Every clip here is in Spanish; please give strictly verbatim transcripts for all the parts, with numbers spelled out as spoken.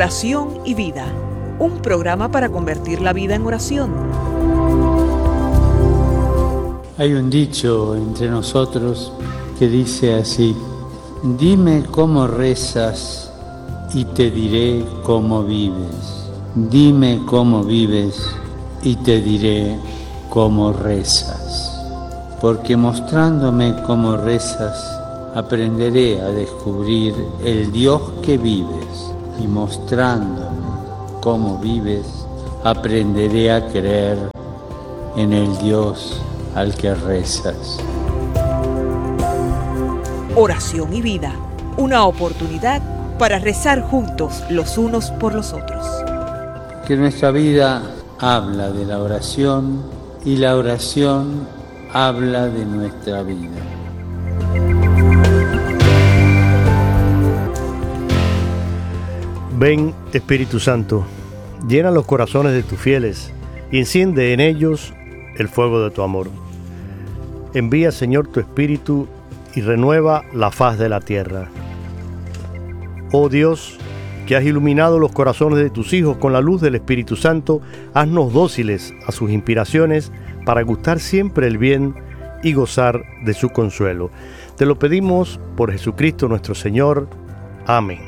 Oración y Vida, un programa para convertir la vida en oración. Hay un dicho entre nosotros que dice así: dime cómo rezas y te diré cómo vives. Dime cómo vives y te diré cómo rezas. Porque mostrándome cómo rezas, aprenderé a descubrir el Dios que vives, y mostrándome cómo vives, aprenderé a creer en el Dios al que rezas. Oración y Vida, una oportunidad para rezar juntos los unos por los otros. Que nuestra vida habla de la oración y la oración habla de nuestra vida. Ven, Espíritu Santo, llena los corazones de tus fieles y enciende en ellos el fuego de tu amor. Envía, Señor, tu Espíritu y renueva la faz de la tierra. Oh Dios, que has iluminado los corazones de tus hijos con la luz del Espíritu Santo, haznos dóciles a sus inspiraciones para gustar siempre el bien y gozar de su consuelo. Te lo pedimos por Jesucristo nuestro Señor. Amén.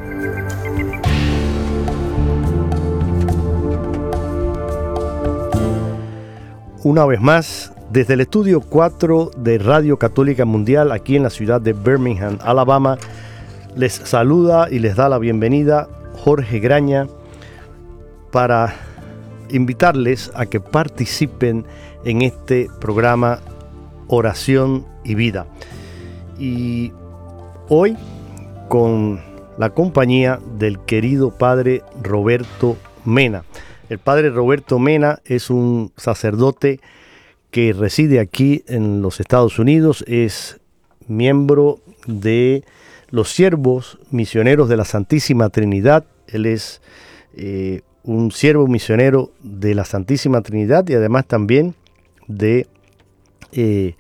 Una vez más, desde el estudio cuatro de Radio Católica Mundial, aquí en la ciudad de Birmingham, Alabama, les saluda y les da la bienvenida Jorge Graña para invitarles a que participen en este programa Oración y Vida. Y hoy, con la compañía del querido padre Roberto Mena. El padre Roberto Mena es un sacerdote que reside aquí en los Estados Unidos, es miembro de los Siervos Misioneros de la Santísima Trinidad. Él es eh, un siervo misionero de la Santísima Trinidad y además también de eh,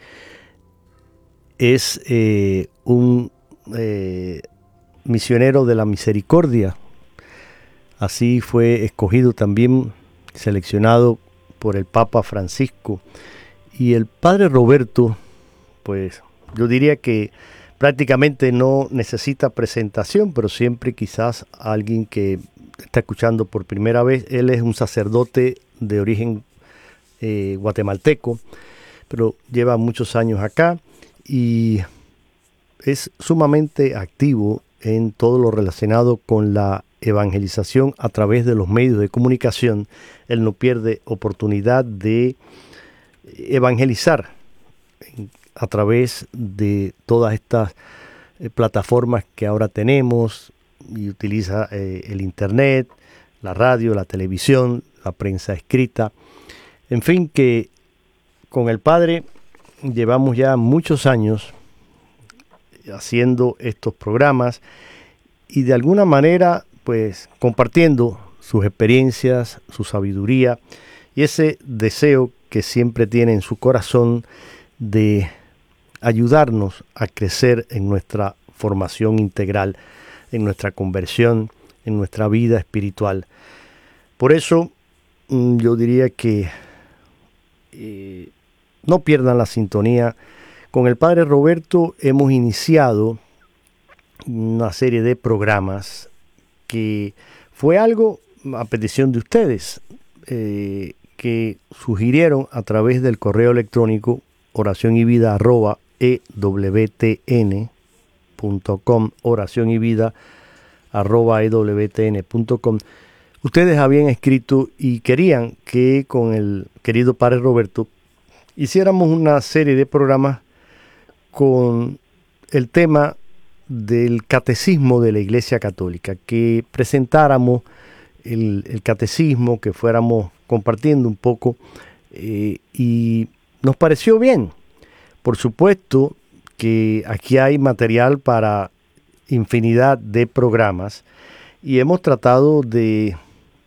es eh, un eh, misionero de la Misericordia. Así fue escogido también, seleccionado por el Papa Francisco. Y el padre Roberto, pues yo diría que prácticamente no necesita presentación, pero siempre quizás alguien que está escuchando por primera vez. Él es un sacerdote de origen eh, guatemalteco, pero lleva muchos años acá y es sumamente activo en todo lo relacionado con la evangelización a través de los medios de comunicación. Él no pierde oportunidad de evangelizar a través de todas estas eh, plataformas que ahora tenemos, y utiliza eh, el internet, la radio, la televisión, la prensa escrita. En fin, que con el padre llevamos ya muchos años haciendo estos programas y de alguna manera pues compartiendo sus experiencias, su sabiduría y ese deseo que siempre tiene en su corazón de ayudarnos a crecer en nuestra formación integral, en nuestra conversión, en nuestra vida espiritual. Por eso yo diría que eh, no pierdan la sintonía. Con el padre Roberto hemos iniciado una serie de programas que fue algo a petición de ustedes, eh, que sugirieron a través del correo electrónico oración y vida arroba e w t n punto com, oración y vida arroba e w t n punto com. Ustedes habían escrito y querían que con el querido padre Roberto hiciéramos una serie de programas con el tema del catecismo de la Iglesia Católica, que presentáramos el, el catecismo, que fuéramos compartiendo un poco, eh, y nos pareció bien. Por supuesto que aquí hay material para infinidad de programas y hemos tratado de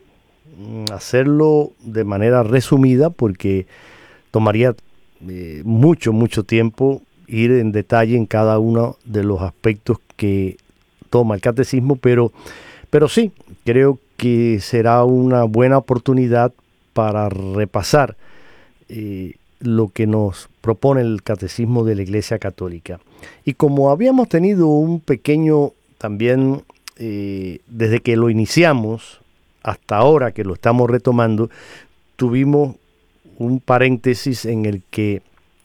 hacerlo de manera resumida porque tomaría eh, mucho, mucho tiempo ir en detalle en cada uno de los aspectos que toma el catecismo, pero Pero sí, creo que será una buena oportunidad para repasar eh, lo que nos propone el Catecismo de la Iglesia Católica. Y como habíamos tenido un pequeño también, eh, desde que lo iniciamos hasta ahora que lo estamos retomando, tuvimos un paréntesis en el que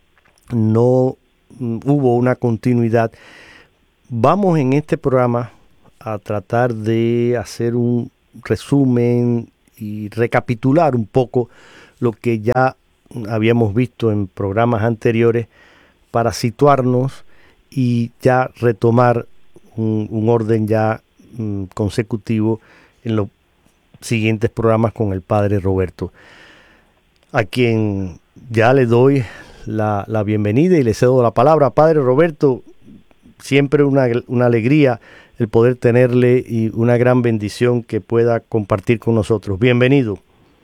no mm, hubo una continuidad. Vamos en este programa a tratar de hacer un resumen y recapitular un poco lo que ya habíamos visto en programas anteriores para situarnos y ya retomar un, un orden ya mm, consecutivo en los siguientes programas con el Padre Roberto, a quien ya le doy la, la bienvenida y le cedo la palabra. Padre Roberto, siempre una, una alegría el poder tenerle y una gran bendición que pueda compartir con nosotros. Bienvenido.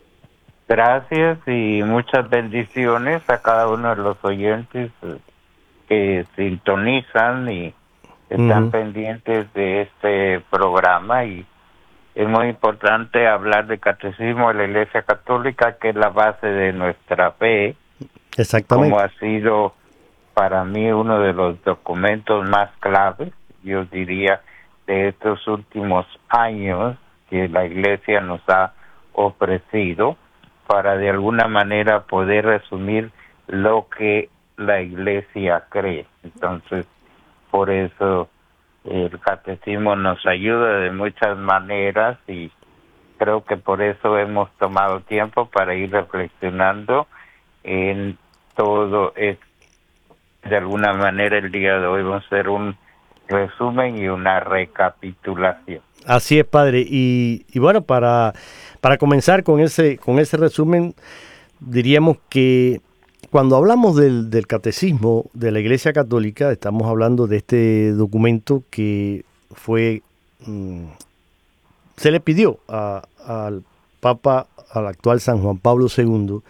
Gracias y muchas bendiciones a cada uno de los oyentes que sintonizan y están uh-huh. pendientes de este programa. Y es muy importante hablar del Catecismo de la Iglesia Católica, que es la base de nuestra fe. Exactamente. Como ha sido para mí uno de los documentos más claves, yo diría, de estos últimos años que la Iglesia nos ha ofrecido para de alguna manera poder resumir lo que la Iglesia cree. Entonces, por eso el Catecismo nos ayuda de muchas maneras y creo que por eso hemos tomado tiempo para ir reflexionando en todo esto. De alguna manera el día de hoy vamos a hacer un resumen y una recapitulación. Así es, padre. Y, y bueno, para, para comenzar con ese, con ese resumen, diríamos que cuando hablamos del, del Catecismo de la Iglesia Católica, estamos hablando de este documento que fue, mmm, se le pidió a, al Papa, al actual San Juan Pablo segundo,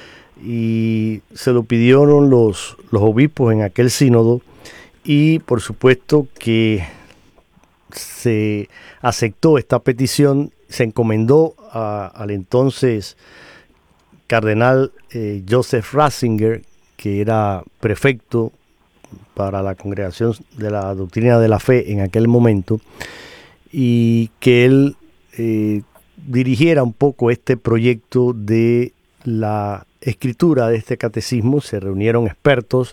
y se lo pidieron los, los obispos en aquel sínodo, y por supuesto que se aceptó esta petición, se encomendó a, al entonces cardenal eh, Joseph Ratzinger, que era prefecto para la Congregación de la Doctrina de la Fe en aquel momento, y que él eh, dirigiera un poco este proyecto de la escritura de este catecismo. Se reunieron expertos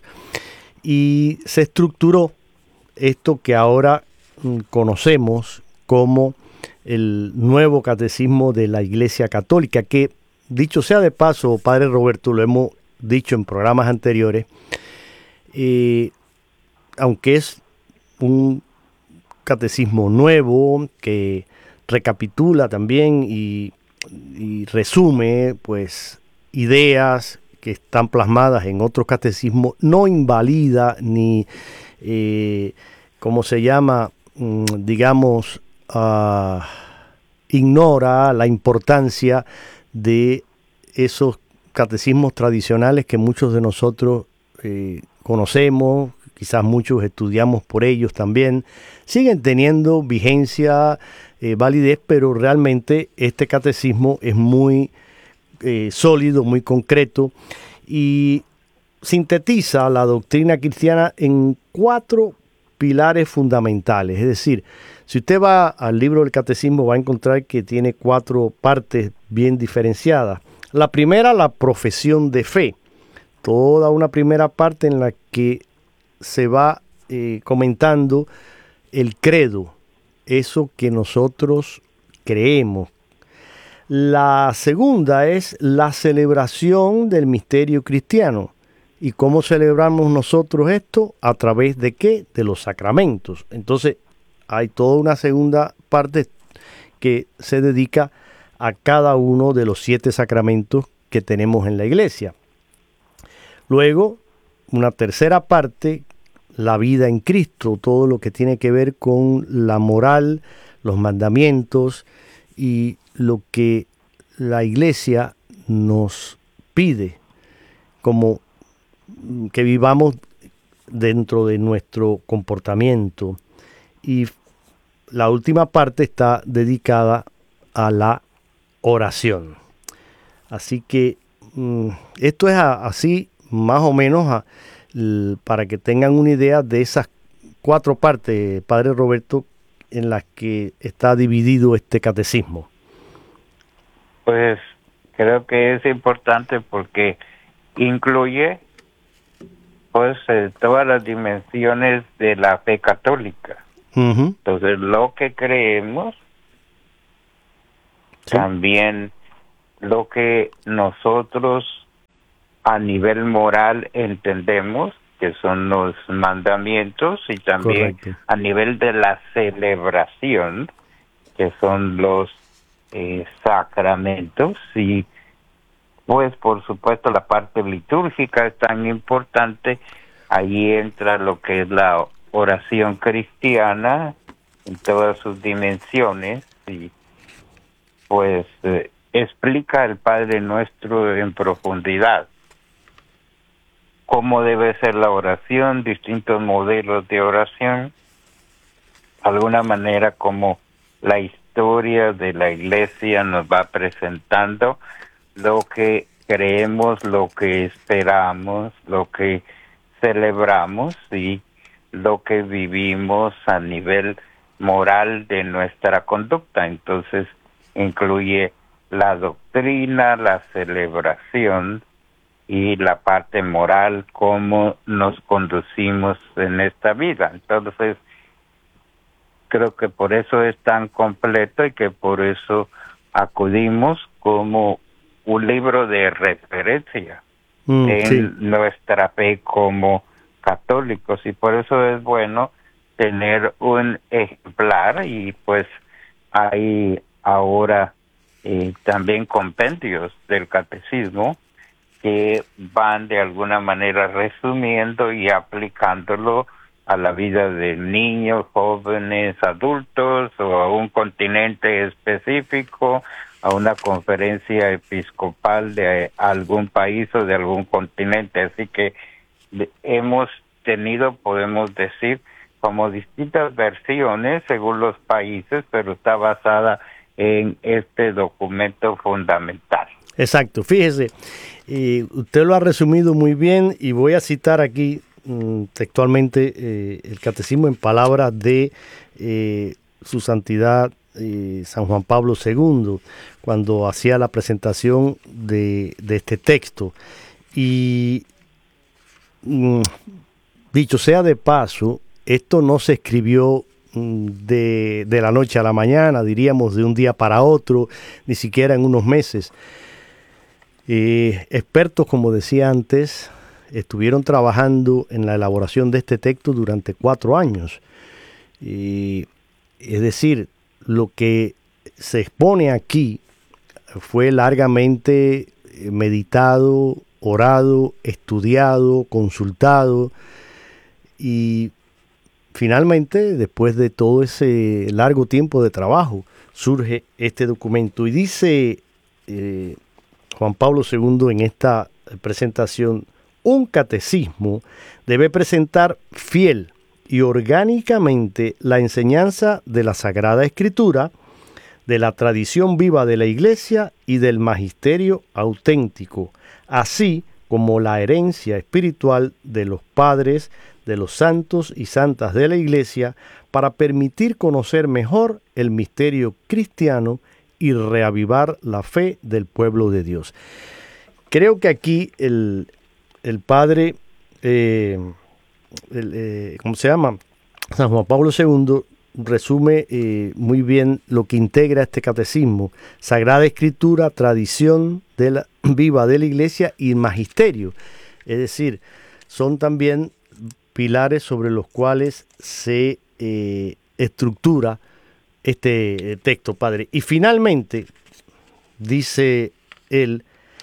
y se estructuró esto que ahora mm, conocemos como el nuevo catecismo de la Iglesia Católica, que, dicho sea de paso, Padre Roberto, lo hemos dicho en programas anteriores, eh, aunque es un catecismo nuevo que recapitula también y, y resume pues ideas que están plasmadas en otros catecismos, no invalida ni, eh, ¿cómo se llama? Mm, digamos, uh, ignora la importancia de esos catecismos tradicionales que muchos de nosotros eh, conocemos, quizás muchos estudiamos por ellos también, siguen teniendo vigencia, eh, validez, pero realmente este catecismo es muy eh, sólido, muy concreto y sintetiza la doctrina cristiana en cuatro pilares fundamentales. Es decir, si usted va al libro del Catecismo va a encontrar que tiene cuatro partes bien diferenciadas. La primera, la profesión de fe. Toda una primera parte en la que se va eh, comentando el credo, eso que nosotros creemos. La segunda es la celebración del misterio cristiano. ¿Y cómo celebramos nosotros esto? ¿A través de qué? De los sacramentos. Entonces, hay toda una segunda parte que se dedica a cada uno de los siete sacramentos que tenemos en la iglesia. Luego, una tercera parte, la vida en Cristo, todo lo que tiene que ver con la moral, los mandamientos y lo que la iglesia nos pide, como que vivamos dentro de nuestro comportamiento. Y la última parte está dedicada a la oración. Así que mm, esto es a, así más o menos a, l, para que tengan una idea de esas cuatro partes, Padre Roberto, en las que está dividido este catecismo. Pues creo que es importante porque incluye pues eh, todas las dimensiones de la fe católica. Uh-huh. Entonces, lo que creemos, sí, también lo que nosotros a nivel moral entendemos, que son los mandamientos, y también correcto, a nivel de la celebración, que son los eh, sacramentos, y pues por supuesto la parte litúrgica es tan importante. Ahí entra lo que es la oración cristiana en todas sus dimensiones, y pues eh, explica el Padre Nuestro en profundidad cómo debe ser la oración, distintos modelos de oración, de alguna manera como la historia de la Iglesia nos va presentando lo que creemos, lo que esperamos, lo que celebramos y lo que vivimos a nivel moral de nuestra conducta. Entonces incluye la doctrina, la celebración y la parte moral, cómo nos conducimos en esta vida. Entonces creo que por eso es tan completo y que por eso acudimos como un libro de referencia mm, en sí. nuestra fe como católicos, y por eso es bueno tener un ejemplar. Y pues hay ahora eh, también compendios del catecismo que van de alguna manera resumiendo y aplicándolo a la vida de niños, jóvenes, adultos, o a un continente específico, a una conferencia episcopal de algún país o de algún continente. Así que hemos tenido, podemos decir, como distintas versiones según los países, pero está basada en este documento fundamental. Exacto, fíjese, eh, usted lo ha resumido muy bien, y voy a citar aquí mm, textualmente eh, el catecismo en palabras de eh, su santidad eh, San Juan Pablo segundo, cuando hacía la presentación de, de este texto. Y mm, dicho sea de paso, esto no se escribió mm, de, de la noche a la mañana, diríamos de un día para otro, ni siquiera en unos meses. Eh, expertos, como decía antes, estuvieron trabajando en la elaboración de este texto durante cuatro años. Eh, es decir, lo que se expone aquí fue largamente meditado, orado, estudiado, consultado, y finalmente, después de todo ese largo tiempo de trabajo, surge este documento. Y dice eh, Juan Pablo segundo en esta presentación: un catecismo debe presentar fiel y orgánicamente la enseñanza de la Sagrada Escritura, de la tradición viva de la Iglesia y del magisterio auténtico, así como la herencia espiritual de los padres, de los santos y santas de la Iglesia, para permitir conocer mejor el misterio cristiano y reavivar la fe del pueblo de Dios. Creo que aquí el, el padre, eh, el, eh, ¿cómo se llama? San Juan Pablo segundo resume eh, muy bien lo que integra este catecismo: Sagrada Escritura, tradición de la, viva de la Iglesia y magisterio. Es decir, son también pilares sobre los cuales se eh, estructura este texto, padre. Y finalmente, dice él: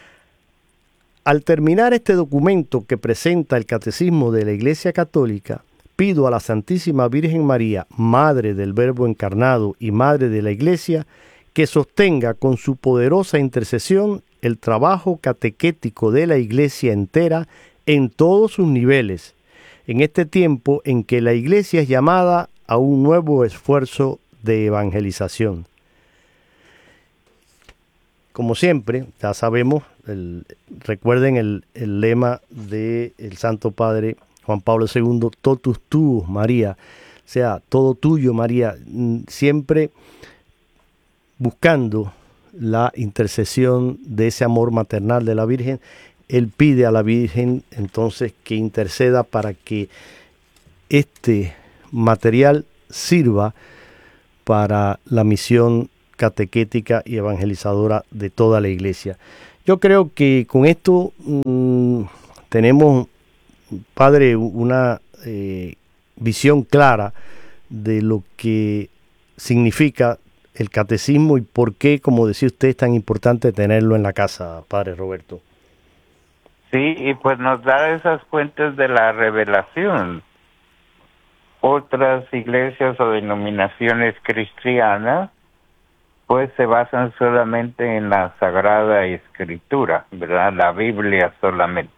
al terminar este documento que presenta el Catecismo de la Iglesia Católica, pido a la Santísima Virgen María, Madre del Verbo encarnado y Madre de la Iglesia, que sostenga con su poderosa intercesión el trabajo catequético de la Iglesia entera en todos sus niveles, en este tiempo en que la Iglesia es llamada a un nuevo esfuerzo de evangelización. Como siempre, ya sabemos, el, recuerden el, el lema del Santo Padre Juan Pablo segundo, totus tuus, María, o sea, todo tuyo, María, siempre buscando la intercesión de ese amor maternal de la Virgen. Él pide a la Virgen entonces que interceda para que este material sirva para la misión catequética y evangelizadora de toda la Iglesia. Yo creo que con esto mmm, tenemos, Padre, una eh, visión clara de lo que significa el catecismo y por qué, como decía usted, es tan importante tenerlo en la casa, Padre Roberto. Sí, y pues nos da esas fuentes de la revelación. Otras iglesias o denominaciones cristianas pues se basan solamente en la Sagrada Escritura, ¿verdad? La Biblia solamente.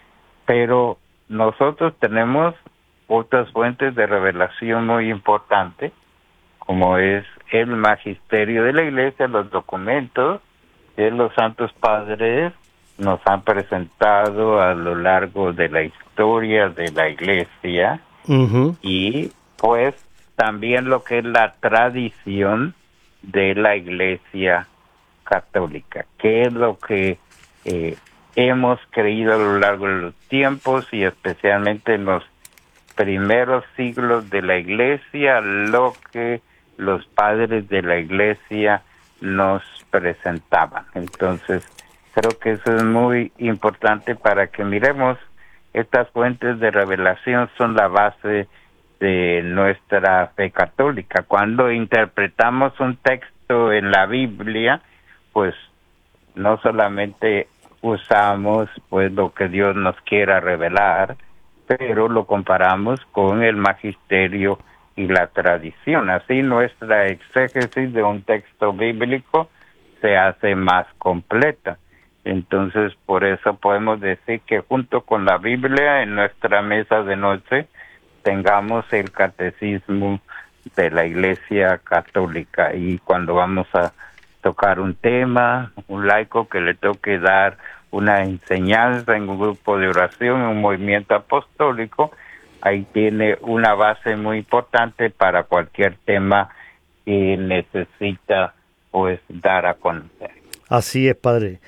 Pero nosotros tenemos otras fuentes de revelación muy importantes, como es el magisterio de la Iglesia, los documentos que los santos padres nos han presentado a lo largo de la historia de la Iglesia, uh-huh. Y pues también lo que es la tradición de la Iglesia Católica, que es lo que eh, hemos creído a lo largo de los tiempos y especialmente en los primeros siglos de la Iglesia, lo que los padres de la Iglesia nos presentaban. Entonces, creo que eso es muy importante para que miremos. Estas fuentes de revelación son la base de nuestra fe católica. Cuando interpretamos un texto en la Biblia, pues no solamente usamos pues lo que Dios nos quiera revelar, pero lo comparamos con el magisterio y la tradición. Así nuestra exégesis de un texto bíblico se hace más completa. Entonces, por eso podemos decir que junto con la Biblia en nuestra mesa de noche tengamos el catecismo de la Iglesia Católica. Y cuando vamos a tocar un tema, un laico que le toque dar una enseñanza en un grupo de oración, en un movimiento apostólico, ahí tiene una base muy importante para cualquier tema que necesita pues dar a conocer. Así es, Padre.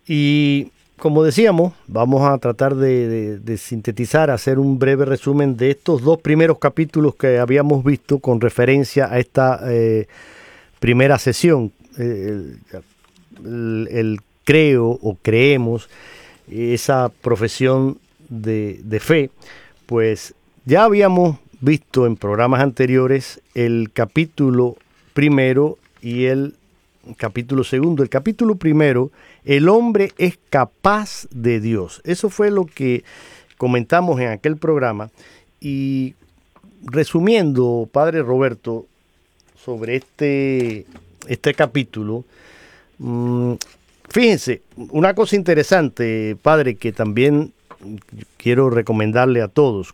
Y como decíamos, vamos a tratar de, de, de sintetizar, hacer un breve resumen de estos dos primeros capítulos que habíamos visto con referencia a esta eh, primera sesión. El, el, el creo o creemos, esa profesión de, de fe, pues ya habíamos visto en programas anteriores el capítulo primero y el capítulo segundo. El capítulo primero, el hombre es capaz de Dios. Eso fue lo que comentamos en aquel programa. Y resumiendo, Padre Roberto, sobre este, este capítulo, mmm, fíjense, una cosa interesante, Padre, que también quiero recomendarle a todos.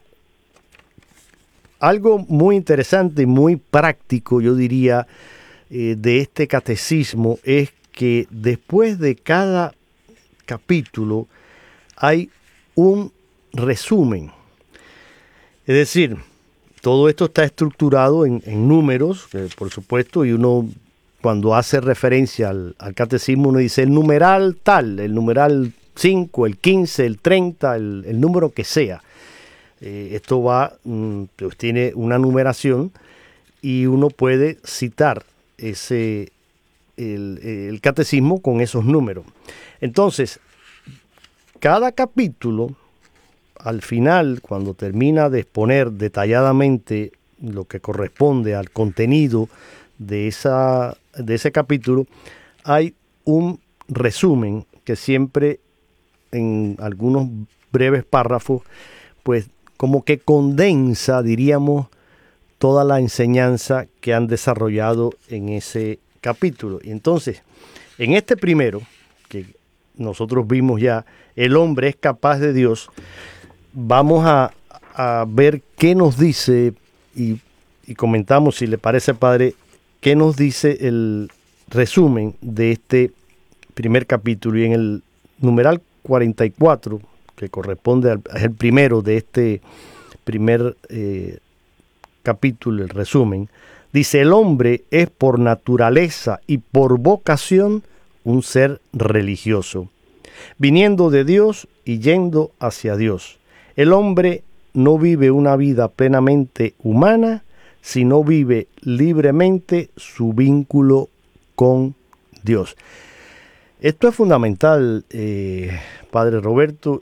Algo muy interesante y muy práctico, yo diría, eh, de este catecismo es que después de cada capítulo hay un resumen. Es decir, todo esto está estructurado en, en números, eh, por supuesto, y uno cuando hace referencia al, al catecismo, uno dice el numeral tal, el numeral cinco, el quince, el treinta, el, el número que sea. Eh, esto va, pues tiene una numeración y uno puede citar ese el, el catecismo con esos números. Entonces, cada capítulo, al final, cuando termina de exponer detalladamente lo que corresponde al contenido de, esa, de ese capítulo, hay un resumen que siempre en algunos breves párrafos, pues como que condensa, diríamos, toda la enseñanza que han desarrollado en ese capítulo. Y entonces, en este primero, que nosotros vimos ya, el hombre es capaz de Dios, vamos a, a ver qué nos dice y, y comentamos, si le parece, Padre, ¿qué nos dice el resumen de este primer capítulo? Y en el numeral cuarenta y cuatro, que corresponde al es el primero de este primer eh, capítulo, el resumen, dice: el hombre es por naturaleza y por vocación un ser religioso, viniendo de Dios y yendo hacia Dios. El hombre no vive una vida plenamente humana, sino vive libremente su vínculo con Dios. Esto es fundamental, eh, Padre Roberto,